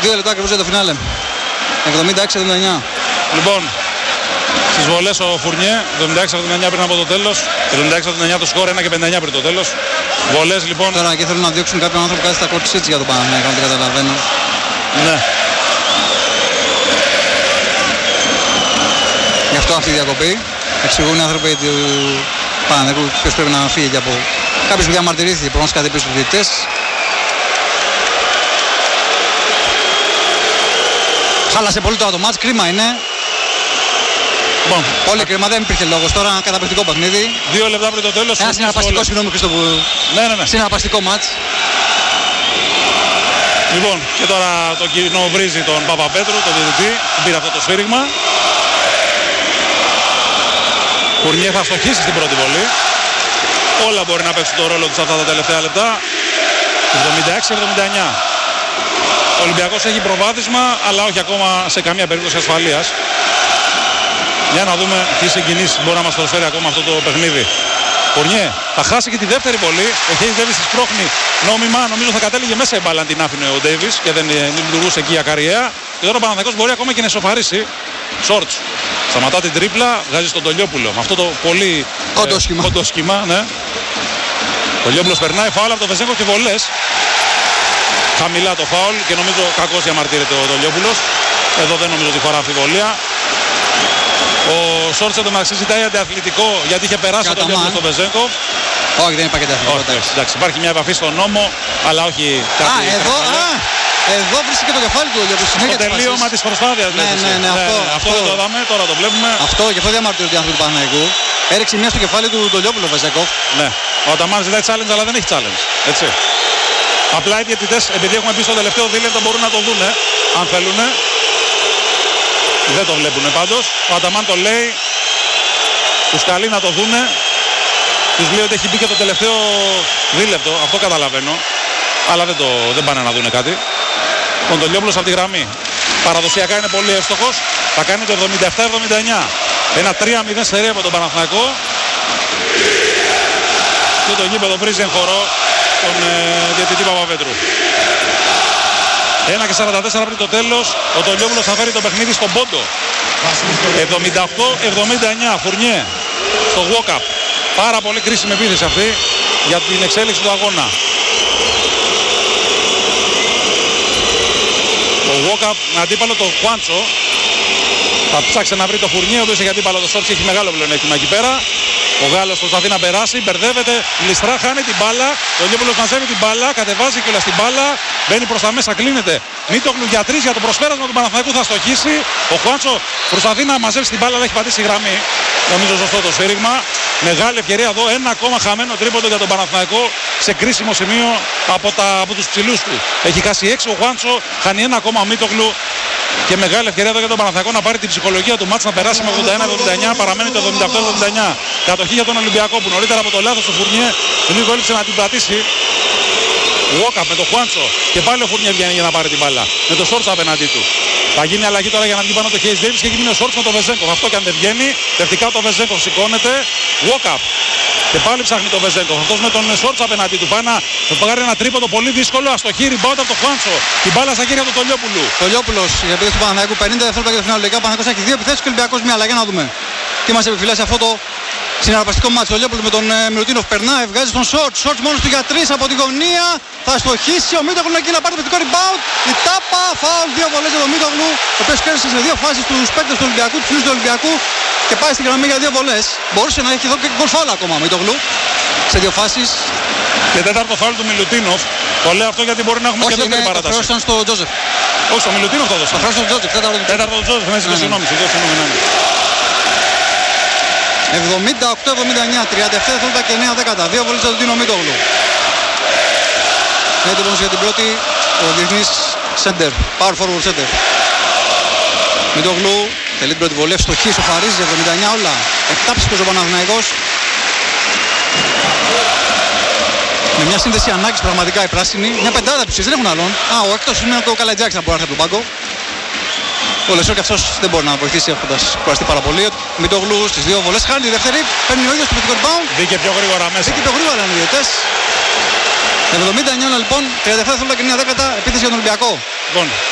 2 λεπτά ακριβώς για το φινάλε. 76-79. Λοιπόν, στις βολές ο Φουρνιέ, 76-79 πριν από το τέλος. 76-79 το σκορ, 1 και 59 πριν το τέλος. Βολές λοιπόν. Τώρα εκεί θέλουν να διώξουν κάποιον άνθρωπο κάτι στα κορτσίτς για το Παναθηναϊκό, αν δεν καταλαβαίνω. Ναι. Γι' αυτό αυτή η διακοπή. Εξηγούν οι άνθρωποι του Παναθηναϊκού ποιος πρέπει να φύγει από κάποιος που διαμαρτυρήθηκε προφανώς κάτι πίσω στους διαιτητές. Χάλασε πολύ τώρα το μάτς, κρίμα είναι. Λοιπόν, πολύ κρίμα, δεν υπήρχε λόγος τώρα, ένα καταπληκτικό παιχνίδι. 2 λεπτά πριν το τέλος. Ένα συναρπαστικό, συγγνώμη Χρήστο, ναι. Συναρπαστικό μάτς. Λοιπόν, και τώρα το κοινό βρίζει τον Παπαπέτρου, τον διαιτητή, που πήρε αυτό το σφύριγμα. Φουρνιέ θα στοχίσει στην πρώτη βολή. Όλα μπορεί να παίξουν το ρόλο τους αυτά τα τελευταία λεπτά. 76-79. Ο Ολυμπιακός έχει προβάδισμα, αλλά όχι ακόμα σε καμία περίπτωση ασφαλείας. Για να δούμε τι συγκινήσεις μπορεί να μας προσφέρει ακόμα αυτό το παιχνίδι. Φουρνιέ θα χάσει και τη δεύτερη βολή. Ο Χέις Ντέιβις τη σπρώχνει νόμιμα. Νομίζω θα κατέληγε μέσα η μπάλα αν την άφηνε ο Ντέιβις και δεν λειτουργούσε εκεί η Ακαριέα. Και τώρα ο Παναθηναϊκός μπορεί ακόμα και να ισοφαρίσει. Σόρτς. Σταματά την τρίπλα, βγάζει στον Τολιόπουλο. Με αυτό το πολύ κοντό σχήμα. Ναι. Ο Τολιόπουλος περνάει φάουλ από το Βεζέγκοφ και βολές. Χαμηλά το φάουλ και νομίζω κακώς διαμαρτύρεται ο Τολιόπουλος. Εδώ δεν νομίζω ότι φορά αμφιβολία. Ο Σόρτς εντωμεταξύ ζητάει αντιαθλητικό γιατί είχε περάσει ο Τολιόπουλος στο Βεζέγκοφ. Όχι, δεν υπάρχει αντιαθλητικό. Εντάξει, υπάρχει μια επαφή στον νόμο, αλλά όχι κάτι. Εδώ βρίσκεται και το κεφάλι του Τολιόπουλου. Το τελείωμα της προσπάθειας. Ναι, αυτό δεν το είδαμε, τώρα το βλέπουμε. Αυτό και αυτό διαμαρτύρεται οι άνθρωποι του Παναθηναϊκού. Έριξε μια στο κεφάλι του Τολιόπουλου ο Βεζέγκοφ. Ναι, ο Αταμάν ζητάει challenge, αλλά δεν έχει challenge. Έτσι. Απλά οι διαιτητές, επειδή έχουμε πει στο τελευταίο δίλεπτο, μπορούν να το δούνε, αν θέλουν. Δεν το βλέπουν πάντως. Ο Αταμάν το λέει. Τους καλεί να το δούνε. Τους λέει ότι έχει μπει και το τελευταίο δίλεπτο. Αυτό καταλαβαίνω. Αλλά δεν πάνε να δούνε κάτι. Ο Τολιόπουλος από τη γραμμή. Παραδοσιακά είναι πολύ εύστοχος. Θα κάνει το 77-79. Ένα 3-0 σερί από τον Παναθηναϊκό. Και το γήπεδο βρίζει εν χορό τον διαιτητή Παπαπέτρου. 1 και 44 πριν το τέλος. Ο Τολιόπουλος θα φέρει το παιχνίδι στον πόντο. 78-79. Φουρνιέ στο walk-up. Πάρα πολύ κρίσιμη επίθεση αυτή για την εξέλιξη του αγώνα. Ο walk-up με αντίπαλο το Χουάντσο. Θα ψάξει να βρει το Φουρνιέ, ο οποίος έχει αντίπαλο το Σόρτς, έχει μεγάλο πλεονέκτημα εκεί πέρα. Ο Γάλλος προσπαθεί να περάσει, μπερδεύεται, ληστρά, χάνει την μπάλα. Ο Λιόπουλος μαζεύει την μπάλα, κατεβάζει και όλα στην μπάλα. Μπαίνει προς τα μέσα, κλείνεται. Μίτογλου για 3 για το προσπέρασμα του Παναθηναϊκού θα στοχίσει. Ο Χουάντσο προσπαθεί να μαζέψει την μπάλα, αλλά έχει πατήσει γραμμή. Νομίζω σωστό το σφύριγμα. Μεγάλη ευκαιρία εδώ, ένα ακόμα χαμένο τρίποντο για τον Παναθηναϊκό σε κρίσιμο σημείο από τους ψηλούς του. Έχει χάσει 6 ο Χουάντσο, χάνει ένα ακόμα ο Μίτογλου. Και μεγάλη ευκαιρία εδώ για τον Παναθηναϊκό να πάρει την ψυχολογία του μάτς, να περάσει με 81-79, παραμένει το 78-79. Κατοχή για τον Ολυμπιακό που νωρίτερα από το λάθος του Φουρνιέ λίγο έλειψε να την πατήσει. Walk-up με τον Χουάντσο και πάλι ο Φουρνιέ βγαίνει για να πάρει την μπάλα. Με το Σόρτς απέναντί του. Θα γίνει αλλαγή τώρα για να βγει πάνω το Χέις Ντέιβις και έχει μείνει ο Σόρτς με τον Βεζέγκοφ. Αυτό και αν δεν βγαίνει, τευτικά το Βεζέγκοφ σηκώνεται. Walk-up. Και πάλι ψάχνει το Βεζέγκοφ. Αυτός με τον Σόρτς απέναντί του. Θα πάρει ένα τρίποντο πολύ δύσκολο. Αστοχή, rebound από τον Χουάντσο. Την μπάλα στα χέρια του Τολιόπουλου. Τολιόπουλος για επίθεση του Παναθηναϊκού. 50 δευτερόλεπτα για το φινάλε. Ο Παναθηναϊκός έχει 2 επιθέσεις και ο Ολυμπιακός μία. Αλλά για να δούμε τι μας επιφυλάσσει αυτό το συναρπαστικό μάτσο. Ο Τολιόπουλος με τον Μιλουτίνοφ περνάει, βγάζει τον Σόρτς. Σόρτς μόνος του για 3 από τη γωνία. Θα στοχίσει ο Μίτογλου εκεί να πάρει το παικτικό rebound. Η τάπα, φάουλ, 2 βολές για τον Μίτογλου. Ο οποίος κέρδισε σε 2 φάσεις τους παίκτες του Ολυμπιακού, τους φίλους του Ολυμπιακού και πάει στην γραμμή για 2 βολές. Μπορούσε να έχει εδώ και γκολ φάουλ ακόμα ο Μίτογλου σε 2 φάσεις. Και τέταρτο φάουλ του Μιλουτίνοφ. Το λέω αυτό γιατί μπορεί να έχουμε και δεύτερη παράταση. Όχι, στο Τζόζεφ. Όχι, στο Μιλουτίνοφ το δώσα. Στο Τζόζεφ, τέταρτο του Τζόζεφ. Συγγνώμη. 78-79, 37 δευτερόλεπτα και 9 δέκατα. 2 βολές για τον Τίνο Μίτογλου. Έτοιμος για την πρώτη ο διεθνής center, power forward center. Μίτογλου θέλει την πρώτη βολή, ευστοχή, σοφαρίζει 79 όλα. 7 ψυχος ο Παναθηναϊκός. Με μια σύνδεση ανάγκης πραγματικά η πράσινη. Μια πεντάδα τους, δεν έχουν άλλον. Ο έκτος είναι ο Καλατζάκης να μπορεί να έρθει από τον πάγκο. Ο Λεσό και αυτός δεν μπορεί να βοηθήσει έχοντας κουραστεί πάρα πολύ. Μίτογλου στις 2 βολές χάνει τη δεύτερη. Παίρνει ο ίδιος το παικτικό rebound. Μπήκε πιο γρήγορα μέσα. Μπήκε πιο γρήγορα οι διαιτές. 79 λοιπόν, 37 δευτερόλεπτα και 9 δέκατα επίθεση για τον Ολυμπιακό. Λοιπόν,